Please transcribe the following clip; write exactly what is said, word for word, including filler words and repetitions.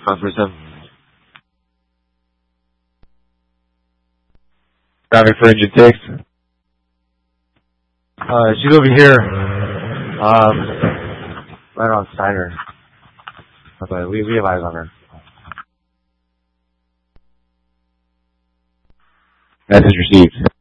Customer seven. Traffic for engine six. Uh, she's over here. Um, right on Steiner. Okay, we, we have eyes on her. Message received.